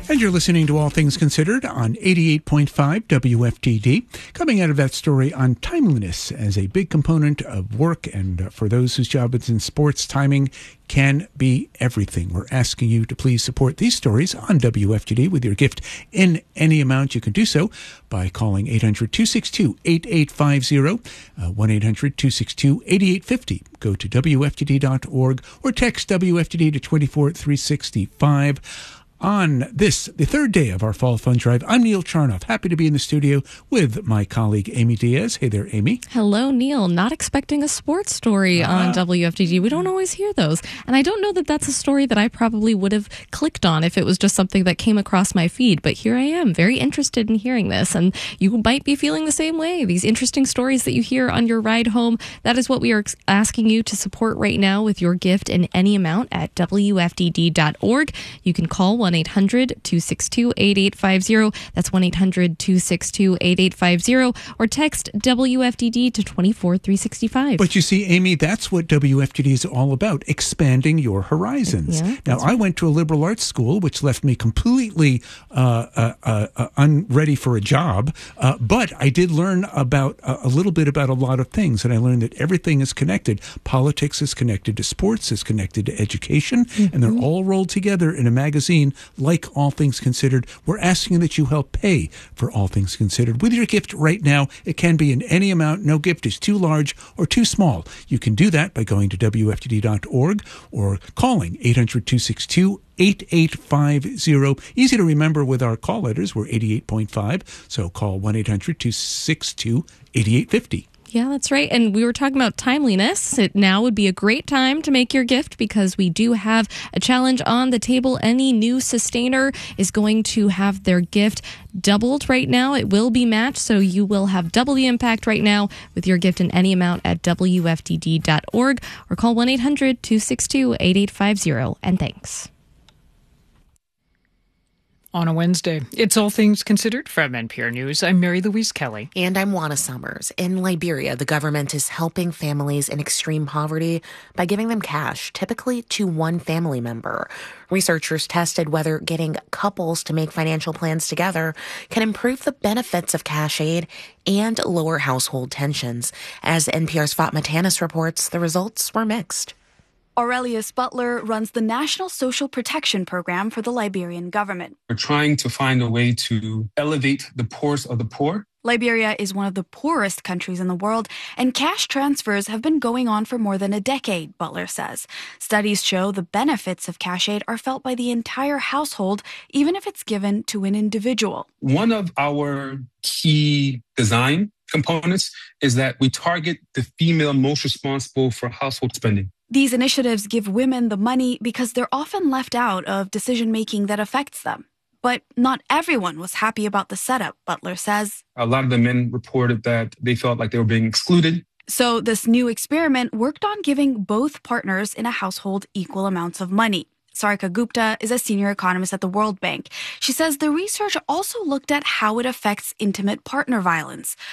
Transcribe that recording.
And you're listening to All Things Considered on 88.5 WFTD. Coming out of that story on timeliness as a big component of work, and for those whose job is in sports, timing can be everything. We're asking you to please support these stories on WFTD with your gift in any amount. You can do so by calling 800-262-8850, 1-800-262-8850. Go to WFTD.org or text WFTD to 24365. On this, the third day of our Fall Fund Drive, I'm Neil Charnoff, happy to be in the studio with my colleague Amy Diaz. Hey there, Amy. Hello, Neil. Not expecting a sports story on WFTD. We don't always hear those. And I don't know that that's a story that I probably would have clicked on if it was just something that came across my feed. But here I am, very interested in hearing this. And you might be feeling the same way. These interesting stories that you hear on your ride home, that is what we are asking you to support right now with your gift in any amount at WFTD.org. You can call 1-800-262-8850. That's 1-800-262-8850. Or text WFTD to 24365. But you see, Amy, that's what WFTD is all about, expanding your horizons. Yeah, now, I went to a liberal arts school, which left me completely unready for a job. But I did learn about a little bit about a lot of things. And I learned that everything is connected. Politics is connected to sports, is connected to education. Mm-hmm. And they're all rolled together in a magazine like All Things Considered. We're asking that you help pay for All Things Considered with your gift right now. It can be in any amount. No gift is too large or too small. You can do that by going to WFTD.org or calling 800-262-8850. Easy to remember with our call letters. We're 88.5, so call 1-800-262-8850. Yeah, that's right. And we were talking about timeliness. It now would be a great time to make your gift because we do have a challenge on the table. Any new sustainer is going to have their gift doubled right now. It will be matched, so you will have double the impact right now with your gift in any amount at WFTD.org or call 1-800-262-8850. And thanks. On a Wednesday, it's All Things Considered from NPR News. I'm Mary Louise Kelly. And I'm Juana Summers. In Liberia, the government is helping families in extreme poverty by giving them cash, typically to one family member. Researchers tested whether getting couples to make financial plans together can improve the benefits of cash aid and lower household tensions. As NPR's Fatma Tanis reports, the results were mixed. Aurelius Butler runs the National Social Protection Program for the Liberian government. We're trying to find a way to elevate the poorest of the poor. Liberia is one of the poorest countries in the world, and cash transfers have been going on for more than a decade, Butler says. Studies show the benefits of cash aid are felt by the entire household, even if it's given to an individual. One of our key design components is that we target the female most responsible for household spending. These initiatives give women the money because they're often left out of decision-making that affects them. But not everyone was happy about the setup, Butler says. A lot of the men reported that they felt like they were being excluded. So this new experiment worked on giving both partners in a household equal amounts of money. Sarika Gupta is a senior economist at the World Bank. She says the research also looked at how it affects intimate partner violence.